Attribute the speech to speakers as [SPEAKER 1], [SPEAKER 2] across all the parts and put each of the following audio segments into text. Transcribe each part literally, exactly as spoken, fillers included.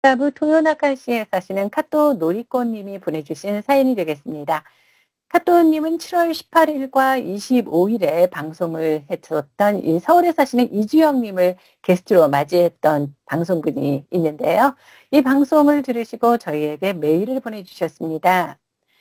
[SPEAKER 1] 부토요나카시에 사시는 카또 노리코님이 보내주신 사연이 되겠습니다. 카또님은 칠월 십팔일과 이십오일에 방송을 했었던 이 서울에 사시는 이주영님을 게스트로 맞이했던 방송분이 있는데요. 이 방송을 들으시고 저희에게 메일을 보내주셨습니다.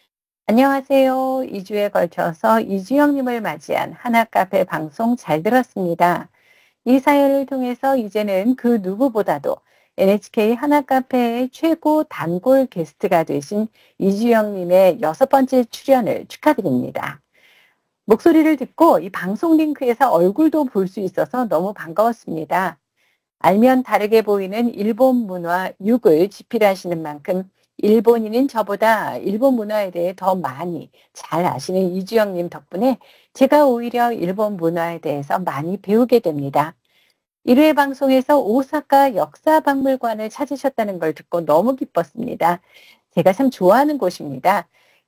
[SPEAKER 1] 안녕하세요. 이 주에 걸쳐서 이주영님을 맞이한 하나카페 방송 잘 들었습니다. 이 사연을 통해서 이제는 그 누구보다도 엔에이치케이 하나카페의 최고 단골 게스트가 되신 이주영 님의 여섯 번째 출연을 축하드립니다. 목소리를 듣고 이 방송 링크에서 얼굴도 볼 수 있어서 너무 반가웠습니다. 알면 다르게 보이는 일본 문화 육을 집필하시는 만큼 일본인인 저보다 일본 문화에 대해 더 많이 잘 아시는 이주영 님 덕분에 제가 오히려 일본 문화에 대해서 많이 배우게 됩니다. 일 회 방송에서 오사카 역사박물관을 찾으셨다는 걸 듣고 너무 기뻤습니다. 제가 참 좋아하는 곳입니다.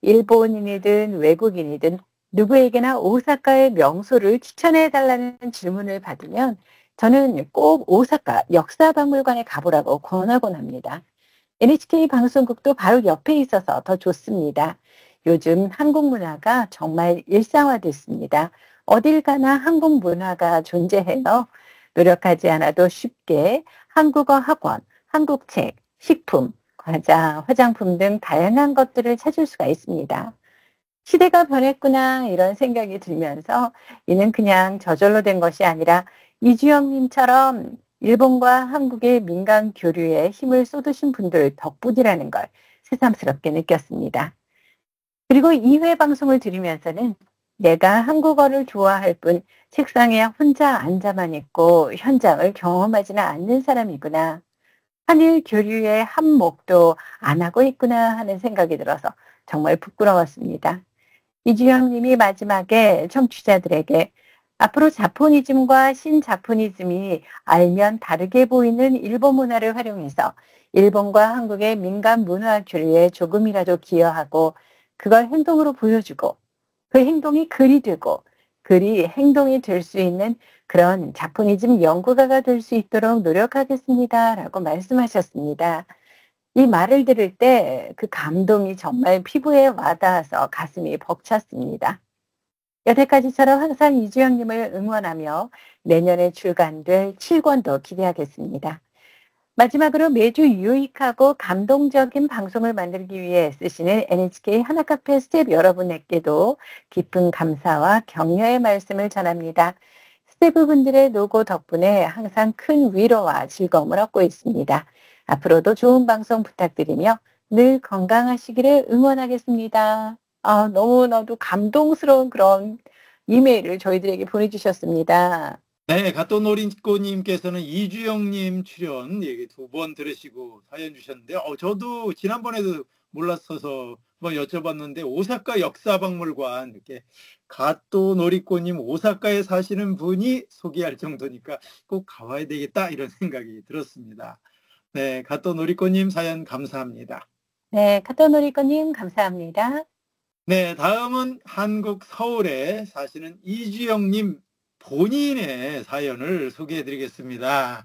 [SPEAKER 1] 일본인이든 외국인이든 누구에게나 오사카의 명소를 추천해 달라는 질문을 받으면 저는 꼭 오사카 역사박물관에 가보라고 권하곤 합니다. 엔에이치케이 방송국도 바로 옆에 있어서 더 좋습니다. 요즘 한국 문화가 정말 일상화됐습니다. 어딜 가나 한국 문화가 존재해요. 노력하지 않아도 쉽게 한국어 학원, 한국 책, 식품, 과자, 화장품 등 다양한 것들을 찾을 수가 있습니다. 시대가 변했구나 이런 생각이 들면서 이는 그냥 저절로 된 것이 아니라 이주영 님처럼 일본과 한국의 민간 교류에 힘을 쏟으신 분들 덕분이라는 걸 새삼스럽게 느꼈습니다. 그리고 이 회 방송을 들으면서는 내가 한국어를 좋아할 뿐 책상에 혼자 앉아만 있고 현장을 경험하지는 않는 사람이구나. 한일 교류의 한몫도 안 하고 있구나 하는 생각이 들어서 정말 부끄러웠습니다. 이주영 님이 마지막에 청취자들에게 앞으로 자포니즘과 신자포니즘이 알면 다르게 보이는 일본 문화를 활용해서 일본과 한국의 민간 문화 교류에 조금이라도 기여하고 그걸 행동으로 보여주고 그 행동이 글이 되고 글이 행동이 될 수 있는 그런 자포니즘 연구가가 될 수 있도록 노력하겠습니다라고 말씀하셨습니다. 이 말을 들을 때 그 감동이 정말 피부에 와닿아서 가슴이 벅찼습니다. 여태까지처럼 항상 이주영 님을 응원하며 내년에 출간될 칠 권도 기대하겠습니다. 마지막으로 매주 유익하고 감동적인 방송을 만들기 위해 애쓰시는 엔에이치케이 하나카페 스태프 여러분에게도 깊은 감사와 격려의 말씀을 전합니다. 스태프분들의 노고 덕분에 항상 큰 위로와 즐거움을 얻고 있습니다. 앞으로도 좋은 방송 부탁드리며 늘 건강하시기를 응원하겠습니다. 아, 너무나도 감동스러운 그런 이메일을 저희들에게 보내주셨습니다.
[SPEAKER 2] 네, 가토노린꼬님께서는 이주영님 출연 얘기 두 번 들으시고 사연 주셨는데, 어, 저도 지난번에도 몰랐어서 한번 여쭤봤는데, 오사카 역사박물관, 이렇게 가토노리꼬님 오사카에 사시는 분이 소개할 정도니까 꼭 가봐야 되겠다, 이런 생각이 들었습니다. 네, 가토노리꼬님 사연 감사합니다.
[SPEAKER 1] 네, 카토노리코님 감사합니다.
[SPEAKER 2] 네, 다음은 한국 서울에 사시는 이주영님 본인의 사연을 소개해 드리겠습니다.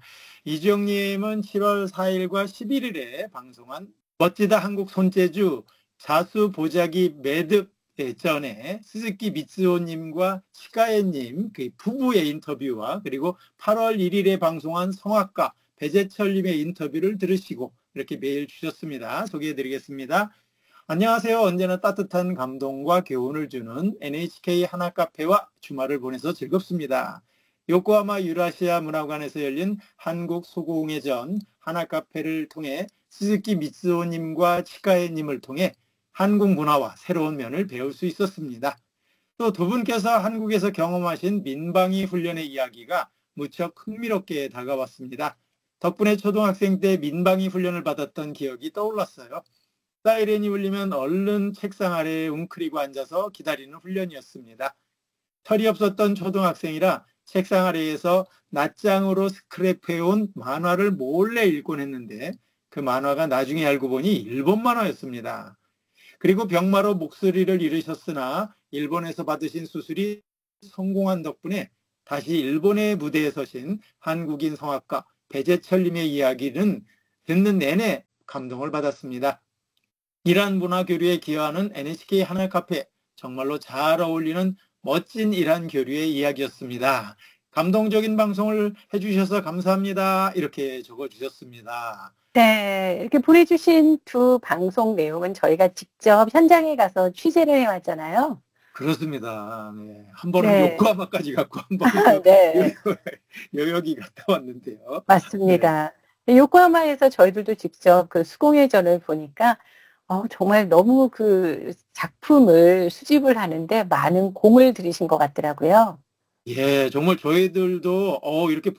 [SPEAKER 2] 이주영님은 칠월 사일과 십일일에 방송한 멋지다 한국 손재주 자수 보자기 매듭 전에 스즈키 미츠오님과 치카에님 그 부부의 인터뷰와 그리고 팔월 일일에 방송한 성악가 배재철님의 인터뷰를 들으시고 이렇게 메일 주셨습니다. 소개해 드리겠습니다. 안녕하세요. 언제나 따뜻한 감동과 교훈을 주는 엔에이치케이 하나카페와 주말을 보내서 즐겁습니다. 요코하마 유라시아 문화관에서 열린 한국 소공예전 하나카페를 통해 스즈키 미츠오님과 치카에님을 통해 한국 문화와 새로운 면을 배울 수 있었습니다. 또 두 분께서 한국에서 경험하신 민방위 훈련의 이야기가 무척 흥미롭게 다가왔습니다. 덕분에 초등학생 때 민방위 훈련을 받았던 기억이 떠올랐어요. 사이렌이 울리면 얼른 책상 아래에 웅크리고 앉아서 기다리는 훈련이었습니다. 철이 없었던 초등학생이라 책상 아래에서 낱장으로 스크랩해온 만화를 몰래 읽곤 했는데 그 만화가 나중에 알고 보니 일본 만화였습니다. 그리고 병마로 목소리를 잃으셨으나 일본에서 받으신 수술이 성공한 덕분에 다시 일본의 무대에 서신 한국인 성악가 배재철님의 이야기는 듣는 내내 감동을 받았습니다. 이란 문화 교류에 기여하는 엔에이치케이 하나카페, 정말로 잘 어울리는 멋진 이란 교류의 이야기였습니다. 감동적인 방송을 해주셔서 감사합니다. 이렇게 적어주셨습니다.
[SPEAKER 1] 네, 이렇게 보내주신 두 방송 내용은 저희가 직접 현장에 가서 취재를 해왔잖아요.
[SPEAKER 2] 그렇습니다. 네. 한 번은
[SPEAKER 1] 네.
[SPEAKER 2] 요코하마까지 갔고 한 번은 또
[SPEAKER 1] 네,
[SPEAKER 2] 여역이 갔다 왔는데요. 네.
[SPEAKER 1] 맞습니다. 요코하마에서 저희들도 직접 그 수공예전을 보니까 어, 정말 너무 그 작품을 수집을 하는데 많은 공을 들이신 것 같더라고요.
[SPEAKER 2] 예, 정말 저희들도 어, 이렇게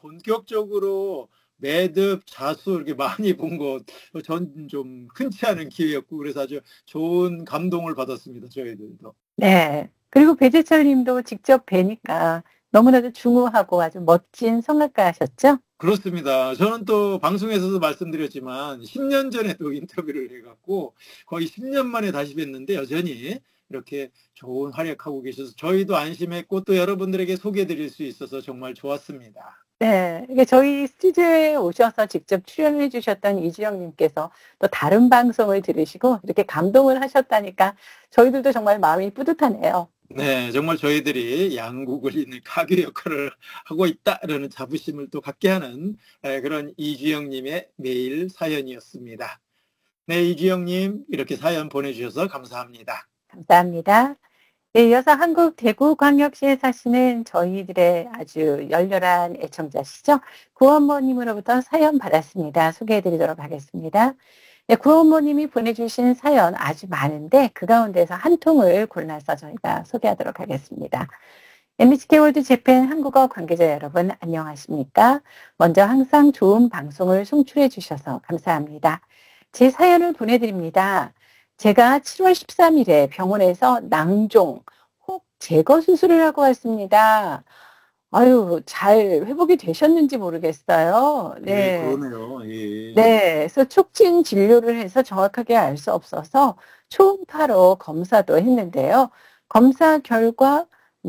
[SPEAKER 2] 본격적으로 매듭, 자수 이렇게 많이 본 것, 전 좀 흔치 않은 기회였고, 그래서 아주 좋은 감동을 받았습니다, 저희들도.
[SPEAKER 1] 네. 그리고 배재철 님도 직접 뵈니까 너무나도 중후하고 아주 멋진 성악가셨죠?
[SPEAKER 2] 그렇습니다. 저는 또 방송에서도 말씀드렸지만 십 년 전에 또 인터뷰를 해갖고 거의 십 년 만에 다시 뵀는데 여전히 이렇게 좋은 활약하고 계셔서 저희도 안심했고 또 여러분들에게 소개해드릴 수 있어서 정말 좋았습니다.
[SPEAKER 1] 네. 이게 저희 스튜디오에 오셔서 직접 출연해 주셨던 이주영 님께서 또 다른 방송을 들으시고 이렇게 감동을 하셨다니까 저희들도 정말 마음이 뿌듯하네요.
[SPEAKER 2] 네, 정말 저희들이 양국을 잇는 가교 역할을 하고 있다라는 자부심을 또 갖게 하는 그런 이주영님의 메일 사연이었습니다. 네, 이주영님 이렇게 사연 보내주셔서 감사합니다.
[SPEAKER 1] 감사합니다. 네, 이어서 한국 대구광역시에 사시는 저희들의 아주 열렬한 애청자시죠. 구원모님으로부터 사연 받았습니다. 소개해드리도록 하겠습니다. 네, 구원모님이 보내주신 사연 아주 많은데 그 가운데서 한 통을 골라서 저희가 소개하도록 하겠습니다. 엔에이치케이 월드 재팬 한국어 관계자 여러분 안녕하십니까? 먼저 항상 좋은 방송을 송출해 주셔서 감사합니다. 제 사연을 보내드립니다. 제가 칠월 십삼일에 병원에서 낭종, 혹 제거 수술을 하고 왔습니다. 아유, 잘 회복이 되셨는지 모르겠어요.
[SPEAKER 2] 네,
[SPEAKER 1] 네.
[SPEAKER 2] 그러네요. 예.
[SPEAKER 1] 네. 그래서 촉진 진료를 해서 정확하게 알 수 없어서 초음파로 검사도 했는데요. 검사 결과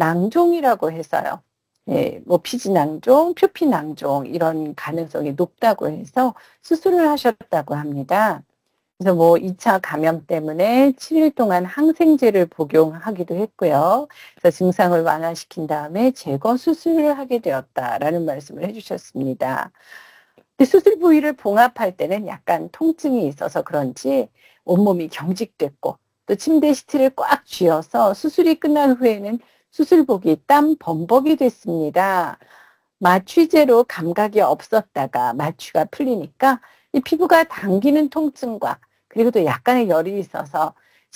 [SPEAKER 1] 낭종이라고 해서요. 예, 뭐 피지낭종, 표피낭종 이런 가능성이 높다고 해서 수술을 하셨다고 합니다. 그래서 뭐 이 차 감염 때문에 칠 일 동안 항생제를 복용하기도 했고요. 그래서 증상을 완화시킨 다음에 제거 수술을 하게 되었다라는 말씀을 해주셨습니다. 근데 수술 부위를 봉합할 때는 약간 통증이 있어서 그런지 온몸이 경직됐고 또 침대 시트를 꽉 쥐어서 수술이 끝난 후에는 수술복이 땀 범벅이 됐습니다. 마취제로 감각이 없었다가 마취가 풀리니까 이 피부가 당기는 통증과 그리고 또 약간의 열이 있어서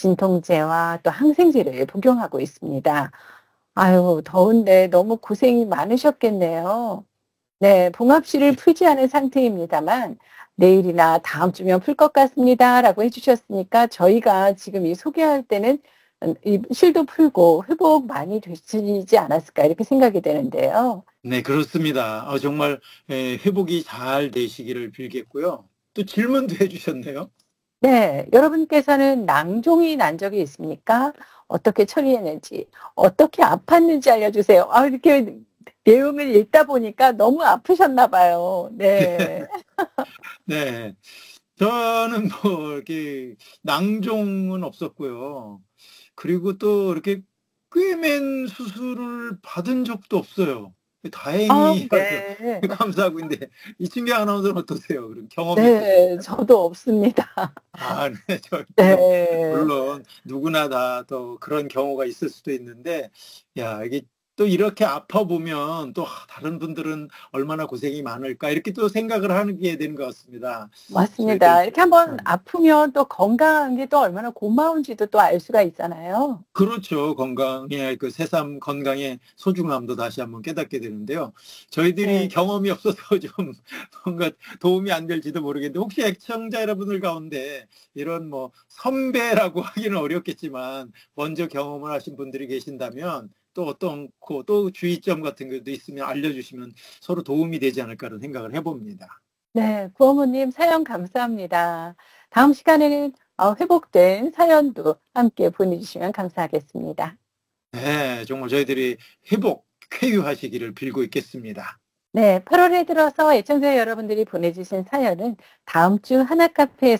[SPEAKER 1] 진통제와 또 항생제를 복용하고 있습니다. 아유, 더운데 너무 고생이 많으셨겠네요. 네, 봉합실을 풀지 않은 상태입니다만 내일이나 다음 주면 풀 것 같습니다라고 해주셨으니까 저희가 지금 이 소개할 때는 이 실도 풀고 회복 많이 되시지 않았을까 이렇게 생각이 되는데요.
[SPEAKER 2] 네, 그렇습니다. 어, 정말 에, 회복이 잘 되시기를 빌겠고요. 또 질문도 해주셨네요.
[SPEAKER 1] 네, 여러분께서는 낭종이 난 적이 있습니까? 어떻게 처리했는지, 어떻게 아팠는지 알려주세요. 아, 이렇게 내용을 읽다 보니까 너무 아프셨나 봐요. 네.
[SPEAKER 2] 네, 저는 뭐 이렇게 낭종은 없었고요. 그리고 또 이렇게 꿰맨 수술을 받은 적도 없어요.
[SPEAKER 1] 아,
[SPEAKER 2] 다행히
[SPEAKER 1] 네.
[SPEAKER 2] 감사하고 있는데 이춘경 아나운서는 어떠세요? 그럼 경험이
[SPEAKER 1] 네,
[SPEAKER 2] 있으신가요?
[SPEAKER 1] 저도 없습니다.
[SPEAKER 2] 아, 네, 저희도
[SPEAKER 1] 네.
[SPEAKER 2] 물론 누구나 다 또 그런 경우가 있을 수도 있는데, 야, 이게 또 이렇게 아파 보면 또 아, 다른 분들은 얼마나 고생이 많을까 이렇게 또 생각을 하게 되는 것 같습니다. 저희들
[SPEAKER 1] 맞습니다. 이렇게 한번
[SPEAKER 2] 참
[SPEAKER 1] 아프면 또 건강한 게 또 얼마나 고마운지도 또 알 수가 있잖아요.
[SPEAKER 2] 그렇죠. 건강의 그 새삼 건강의 소중함도 다시 한번 깨닫게 되는데요. 저희들이
[SPEAKER 1] 네.
[SPEAKER 2] 경험이 없어서 좀 뭔가 도움이 안 될지도 모르겠는데 혹시 애청자 여러분들 가운데 이런 뭐 선배라고 하기는 어렵겠지만 먼저 경험을 하신 분들이 계신다면 또 어떤 그 또 주의점 같은 것도 있으면 알려주시면 서로 도움이 되지 않을까라는 생각을 해봅니다.
[SPEAKER 1] 네, 구어머님 사연 감사합니다. 다음 시간에는 어, 회복된 사연도 함께 보내주시면 감사하겠습니다.
[SPEAKER 2] 네, 정말 저희들이 회복, 쾌유하시기를 빌고 있겠습니다.
[SPEAKER 1] 네, 팔월에 들어서 애청자 여러분들이 보내주신 사연은 다음 주 하나카페에서